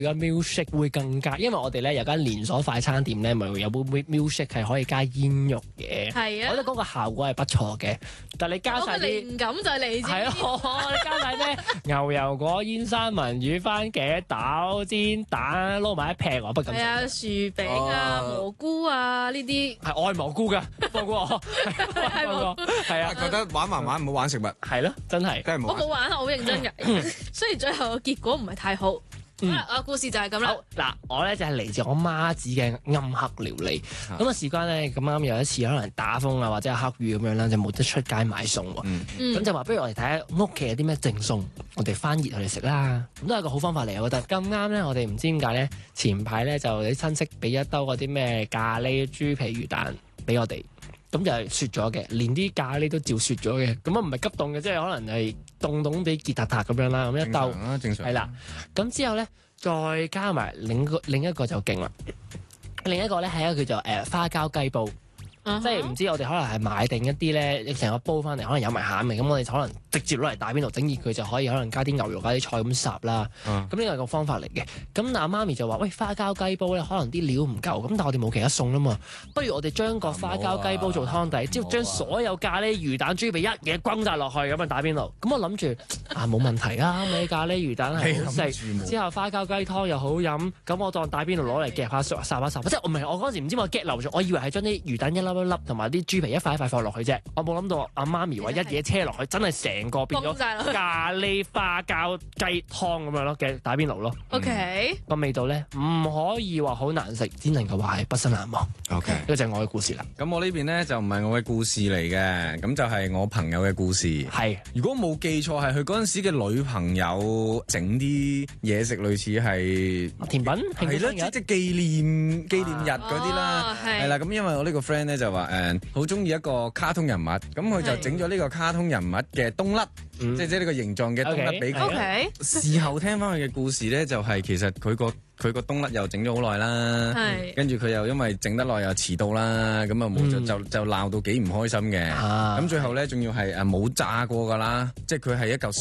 而家 milkshake 會更加，因為我哋咧有間連鎖快餐店咧，咪有杯 milkshake 係可以加煙肉嘅。 係啊， 我覺得嗰個效果係不錯嘅。但係你加晒啲靈感就係嚟自係啊，你加晒咩牛油果、煙三文魚、番茄豆、煎蛋撈埋一劈，我不敢。 係啊，薯餅啊、蘑菇啊呢啲係愛蘑菇㗎，放過我。係我係啊， 覺得玩唔好玩食物， 係咯，真係。 真係冇玩。 我冇玩，我好認真嘅。雖然最後嘅結果唔係太好。我故事就係咁啦。 好嗱，我咧就係嚟自我媽子嘅暗黑料理。咁啊，事關咧咁啱有一次可能打風啊，或者係黑雨咁樣啦，就冇得出街買餸喎。咁就話不如我哋睇下屋企有啲咩剩餸，我哋翻熱佢哋食啦。咁都係個好方法嚟，我覺得。咁啱咧，我哋唔知點解咧，前排咧就啲親戚俾一兜嗰啲咩咖喱豬皮魚蛋俾我哋。咁就係雪咗嘅，連啲咖喱都照雪咗嘅。咁啊唔係急凍嘅，即係可能係凍地結撻撻咁樣啦。咁一兜正常係啦。咁之後咧，再加埋另一個就勁啦。另一個咧係一個叫做花膠雞煲。即係唔知我哋可能係買定一啲咧，你成個煲翻嚟，可能有埋餡嘅，咁我哋可能直接攞嚟打邊爐整熱佢就可以，可能加啲牛肉加啲菜咁烚啦。咁呢個係個方法嚟嘅。咁阿媽咪就話：喂，花膠雞煲咧，可能啲料唔夠，咁但係我哋冇其他餸啦嘛，不如我哋將個花膠雞煲做湯底，之後將所有咖喱魚蛋豬皮一嘢轟晒落去咁樣打邊爐。咁我諗住冇問題啊，你咖喱魚蛋係好食，之後花膠雞湯又好飲，咁我當打邊爐攞嚟夾下烚一烚。即係我唔係我嗰陣時唔知我 get 漏咗，我以為係將啲魚蛋一粒一粒同埋啲豬皮一塊一塊放落去啫，我冇諗到阿媽咪話一嘢車落去，真係成個變咗咖喱花膠雞湯咁樣咯嘅打邊爐咯。 OK， 個味道咧唔可以話好難食，只能夠話係畢生難忘。 OK， 呢個就係我嘅故事啦。 咁我呢邊咧就唔係我嘅故事嚟嘅，咁就係我朋友嘅故事。 係， 如果冇記錯係佢嗰陣時嘅女朋友整啲嘢食，類似係甜品， 係咯，即係紀念日嗰啲啦，係啦。咁因為我呢個 friend 咧就話好中意一個卡通人物，咁佢就整咗呢個卡通人物嘅冬甩，即係呢個形狀嘅冬甩俾佢。事後聽翻佢嘅故事咧，就係其實佢個冬甩又整咗好耐啦，跟住佢又因為整得耐又遲到啦，咁啊冇就鬧到幾唔開心嘅。咁最後咧仲要係冇炸過噶啦，即係佢係一嚿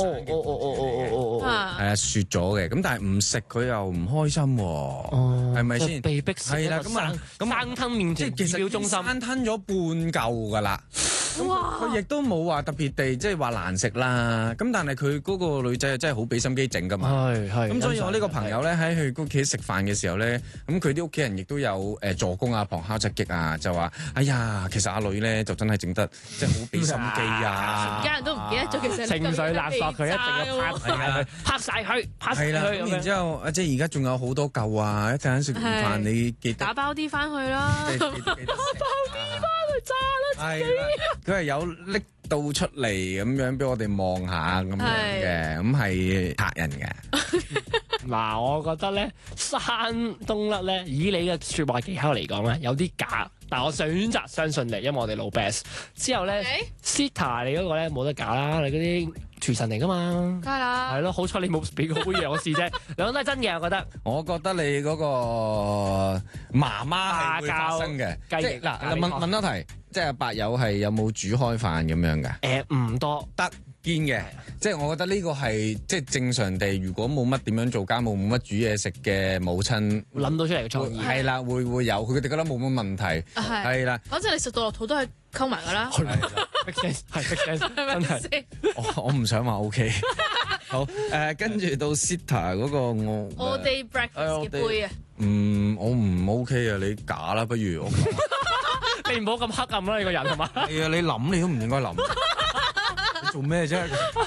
雪咗嘅。咁但係唔食佢又唔開心喎，係咪先？ 被逼食係啦，咁生吞麵即係其實生吞咗半嚿噶啦。佢亦都冇話特別地即係話難食啦，咁但係佢嗰個女仔真係好俾心機整噶嘛，咁所以我呢個朋友咧喺佢屋企食飯嘅時候咧，咁佢啲屋企人亦都有助攻啊、旁敲側擊啊，就話：哎呀，其實阿女咧就真係整得即係好俾心機啊！ 全家人都唔記得咗，其實情緒勒索佢一定要拍晒佢， 係啦。咁然之後，即係而家仲有好多嚿啊！一陣間食完飯，你記得打包啲翻去啦， 打包啲翻去炸啦自己。佢係有拎到出嚟咁樣俾我哋望下咁樣嘅，咁係嚇人嘅。 嗱，我覺得咧山冬甩咧，以你嘅説話技巧嚟講咧，有啲假，但我選擇相信你，因為我哋老 best。之後咧 Sita 你嗰個咧冇得假啦，你嗰啲廚神嚟噶嘛， 梗係啦， 係咯，好彩你冇俾嗰杯嘢我試啫，兩個都係真嘅，我覺得。 我覺得你嗰個媽媽係會發生嘅，即係嗱問多題，即係阿伯友係有冇煮開飯咁樣㗎？ 唔多得。堅嘅，即係我覺得呢個係即係正常地，如果冇乜點樣做家務，冇乜煮嘢食嘅母親諗到出嚟嘅創意， 係啦，會有佢哋覺得冇乜問題，係啦。 反正你食到落肚都係溝埋㗎啦， 係真係。 我唔想話 OK。好跟住到 Sita 嗰個 All Day Breakfast 嘅杯啊。 我唔 OK 啊，你假啦，不如我。 你唔好咁黑暗啦，你個人係嘛？ 係啊，你諗你都唔應該諗。做咩啫？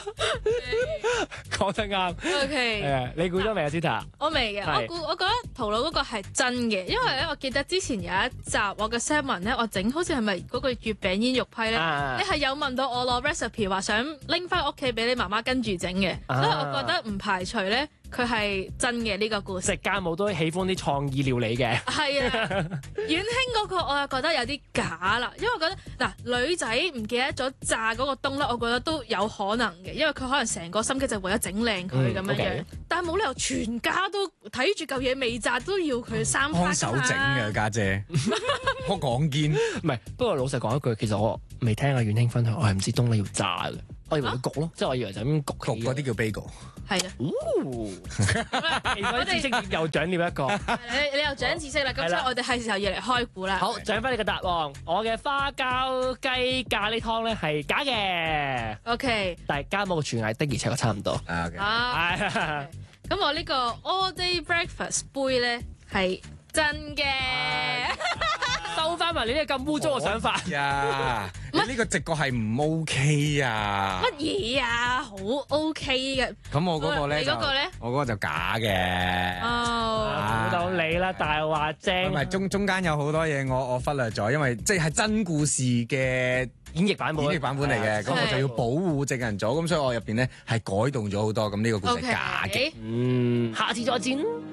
講得啱。 OK， 你估咗未啊 Sita？ 我未嘅，我覺得陶佬嗰個係真嘅，因為咧我記得之前有一集我嘅 Salmon 咧，我整好似係咪嗰個月餅煙肉批咧？你係有問到我攞 recipe 話想拎翻屋企俾你媽媽跟住整嘅，所以我覺得唔排除咧。佢係真嘅呢個故事， 食家務都喜歡啲創意料理嘅。 係啊，婉興嗰個我又覺得有啲假啦，因為我覺得嗱女仔唔記得咗炸嗰個冬甩，我覺得都有可能嘅，因為佢可能成個心機就為咗整靚佢咁樣樣，但係冇理由全家都睇住嚿嘢未炸都要佢三拍幫手整嘅家姐，我講堅， 唔係，不過老實講一句，其實我未聽阿婉興分享，我係唔知冬甩要炸嘅。 我以為佢焗咯，即係我以為就咁焗焗嗰啲叫 bagel。 係啊。 奇怪知識點又長了一個。 你又長知識啦，咁所以我哋係時候要嚟開估啦。 好，講翻你個答案，我嘅花膠雞咖喱湯咧係假嘅。 OK， 但係加某個廚藝的而且確差唔多。 咁我呢個 all day breakfast 杯咧係真嘅。 收翻埋你呢個咁污糟嘅想法呀！你呢個直覺係唔 OK 啊？ 乜嘢啊？好 OK 嘅。 咁我嗰個咧， 你嗰個咧？ 我嗰個就假嘅。 估到你啦，大話精。唔係中間有好多嘢我忽略咗，因為即係真故事嘅演繹版本嚟嘅，咁我就要保護證人組，咁所以我入邊咧係改動咗好多，咁呢個故事係假嘅。 下次再戰。